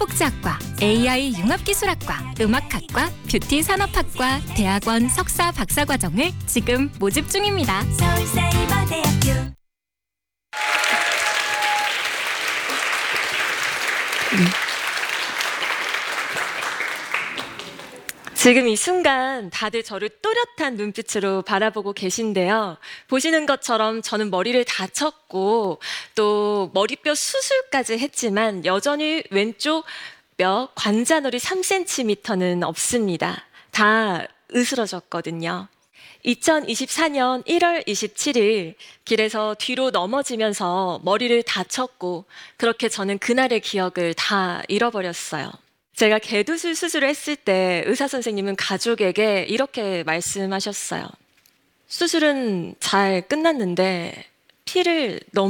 산업복지학과, AI 융합기술학과, 음악학과, 뷰티산업학과, 대학원 석사 박사과정을 지금 모집 중입니다. 서울사이버대학교. 지금 이 순간 다들 저를 또렷한 눈빛으로 바라보고 계신데요. 보시는 것처럼 저는 머리를 다쳤고 또 머리뼈 수술까지 했지만 여전히 왼쪽 뼈 관자놀이 3cm는 없습니다. 다 으스러졌거든요. 2024년 1월 27일 길에서 뒤로 넘어지면서 머리를 다쳤고 그렇게 저는 그날의 기억을 다 잃어버렸어요. 제가 개두술 수술을 했을 때 의사 선생님은 가족에게 이렇게 말씀하셨어요. 수술은 잘 끝났는데 피를 너무